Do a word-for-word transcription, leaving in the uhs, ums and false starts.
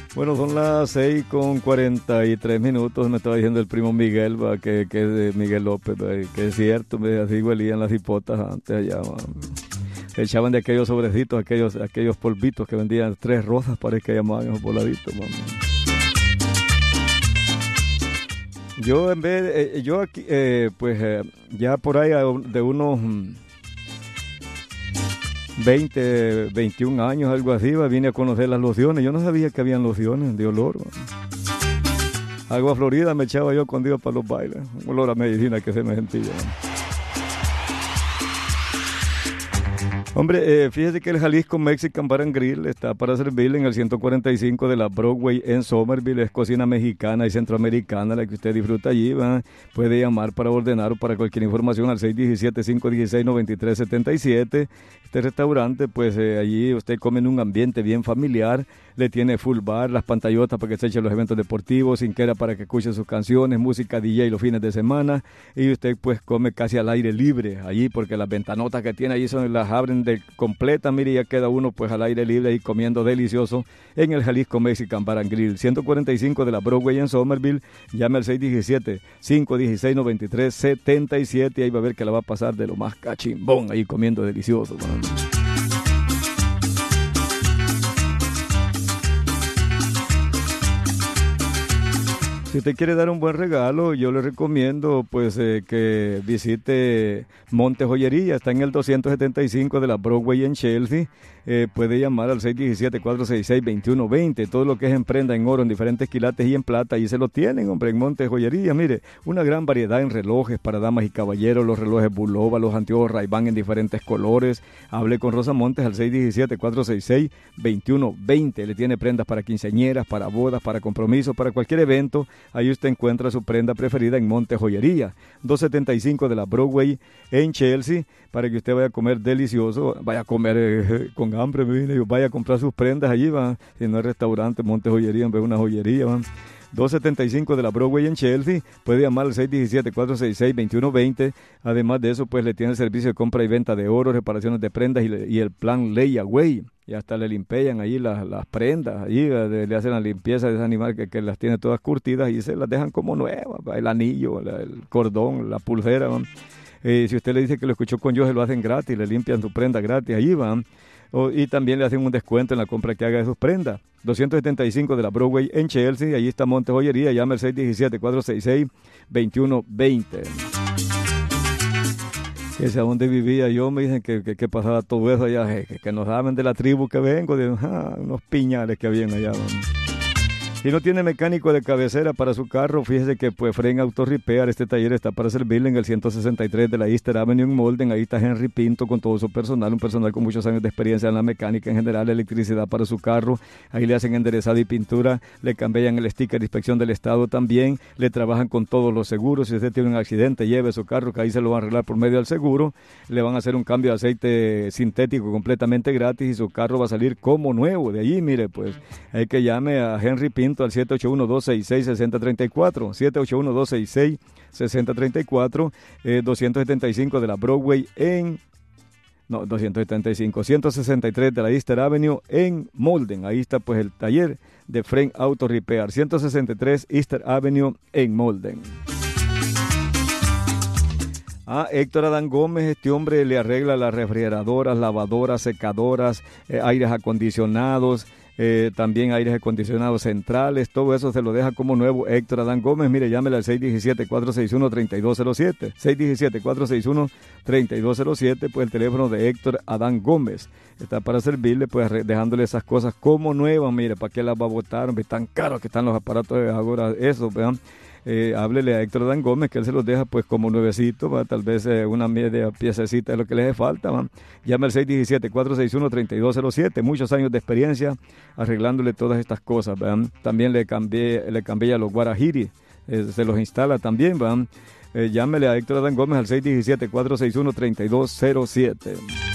Bueno, son las seis con cuarenta y tres minutos. Me estaba diciendo el primo Miguel, va, que, que es de Miguel López, va, que es cierto, me, así huelían las hipotas antes allá. Va. Se echaban de aquellos sobrecitos, aquellos, aquellos polvitos que vendían tres rosas, parece que llamaban esos voladitos. Va. Yo en vez, eh, yo aquí, eh, pues eh, ya por ahí de unos veinte, veintiún años, algo así, va, vine a conocer las lociones. Yo no sabía que habían lociones de olor. Va. Agua Florida me echaba yo cuando iba para los bailes. Un olor a medicina que se me sentía. Va. Hombre, eh, fíjese que el Jalisco Mexican Bar and Grill está para servirle en el ciento cuarenta y cinco de la Broadway en Somerville. Es cocina mexicana y centroamericana la que usted disfruta allí. ¿Va? Puede llamar para ordenar o para cualquier información al seis uno siete, cinco uno seis, nueve tres siete siete. Este restaurante, pues eh, allí usted come en un ambiente bien familiar. Le tiene full bar, las pantallotas para que se echen los eventos deportivos, cinquera para que escuche sus canciones, música D J los fines de semana. Y usted pues come casi al aire libre allí porque las ventanotas que tiene allí son, las abren de completa, mire, ya queda uno pues al aire libre y comiendo delicioso en el Jalisco Mexican Bar and Grill, ciento cuarenta y cinco de la Broadway en Somerville. Llame al seis uno siete, cinco uno seis, nueve tres siete siete y ahí va a ver que la va a pasar de lo más cachimbón ahí comiendo delicioso, man. Si usted quiere dar un buen regalo, yo le recomiendo pues eh, que visite Monte Joyería. Está en el doscientos setenta y cinco de la Broadway en Chelsea. Eh, puede llamar al seis uno siete, cuatro seis seis, dos uno dos cero. Todo lo que es en prenda, en oro, en diferentes quilates y en plata, ahí se lo tienen, hombre, en Monte Joyería. Mire, una gran variedad en relojes para damas y caballeros, los relojes Bulova, los anteojos Ray-Ban en diferentes colores. Hable con Rosa Montes al seis uno siete, cuatro seis seis, dos uno dos cero. Le tiene prendas para quinceañeras, para bodas, para compromisos, para cualquier evento. Ahí usted encuentra su prenda preferida en Monte Joyería, doscientos setenta y cinco de la Broadway en Chelsea, para que usted vaya a comer delicioso, vaya a comer eh, con hambre, vaya a comprar sus prendas allí, va. Si no es restaurante, Monte Joyería, en vez de una joyería, va. doscientos setenta y cinco de la Broadway en Chelsea. Puede llamar al seis uno siete, cuatro seis seis, dos uno dos cero. Además de eso, pues le tiene el servicio de compra y venta de oro, reparaciones de prendas y, le, y el plan Layaway. Y hasta le limpian allí las, las prendas, allí le, le hacen la limpieza de ese animal que, que las tiene todas curtidas y se las dejan como nuevas, el anillo, la, el cordón, la pulsera. Eh, si usted le dice que lo escuchó con yo, se lo hacen gratis, le limpian su prenda gratis, allí van. O, y también le hacen un descuento en la compra que haga de sus prendas. doscientos setenta y cinco de la Broadway en Chelsea, allí está Monte Joyería, llame al seis uno siete, cuatro seis seis, dos uno dos cero. Ese a donde vivía yo, me dicen que, que, que pasaba todo eso allá, que, que no saben de la tribu que vengo, de ah, unos piñales que habían allá. ¿No? Si no tiene mecánico de cabecera para su carro, fíjese que pues Fren Auto Repair, este taller está para servirle en el ciento sesenta y tres de la Easter Avenue en Molden. Ahí está Henry Pinto con todo su personal, un personal con muchos años de experiencia en la mecánica en general, electricidad para su carro. Ahí le hacen enderezado y pintura, le cambian el sticker de inspección del estado también, le trabajan con todos los seguros. Si usted tiene un accidente, lleve su carro, que ahí se lo van a arreglar por medio del seguro. Le van a hacer un cambio de aceite sintético completamente gratis y su carro va a salir como nuevo. De allí, mire, pues hay que llame a Henry Pinto al siete ocho uno, dos seis seis, seis cero tres cuatro, siete ocho uno, dos seis seis, seis cero tres cuatro, eh, doscientos setenta y cinco de la Broadway en, no, doscientos setenta y cinco, ciento sesenta y tres de la Easter Avenue en Molden. Ahí está pues el taller de Fren Auto Repair, ciento sesenta y tres Easter Avenue en Molden. Ah, Héctor Adán Gómez, este hombre le arregla las refrigeradoras, lavadoras, secadoras, eh, aires acondicionados, eh, también aires acondicionados centrales, todo eso se lo deja como nuevo Héctor Adán Gómez. Mire, llámele al seis uno siete, cuatro seis uno, tres dos cero siete, seis uno siete, cuatro seis uno, tres dos cero siete, pues el teléfono de Héctor Adán Gómez está para servirle, pues dejándole esas cosas como nuevas. Mire, ¿para qué las va a botar? Tan caros que están los aparatos de ahora, eso, vean. Eh, háblele a Héctor Adán Gómez que él se los deja pues como nuevecito, ¿va? Tal vez eh, una media piececita es lo que les hace falta, ¿va? Llame al seis uno siete, cuatro seis uno, tres dos cero siete, muchos años de experiencia arreglándole todas estas cosas, ¿va? También le cambié, le cambié a los guarajiri, eh, se los instala también, ¿va? Eh, llámele a Héctor Adán Gómez al seis uno siete, cuatro seis uno, tres dos cero siete.